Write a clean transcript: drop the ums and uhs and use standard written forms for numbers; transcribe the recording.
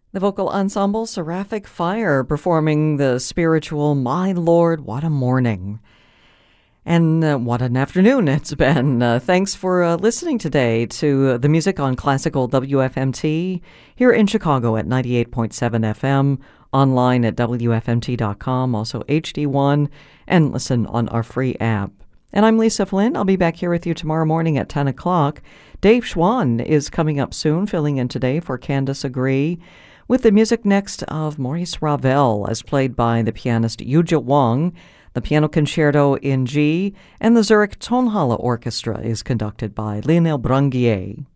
The vocal ensemble Seraphic Fire performing the spiritual My Lord, What a Morning. And what an afternoon it's been. Thanks for listening today to the music on Classical WFMT here in Chicago at 98.7 FM, online at WFMT.com, also HD1, and listen on our free app. And I'm Lisa Flynn. I'll be back here with you tomorrow morning at 10 o'clock. Dave Schwann is coming up soon, filling in today for Candace Agree, with the music next of Maurice Ravel, as played by the pianist Yujia Wang. The Piano Concerto in G, and the Zurich Tonhalle Orchestra is conducted by Lionel Branguier.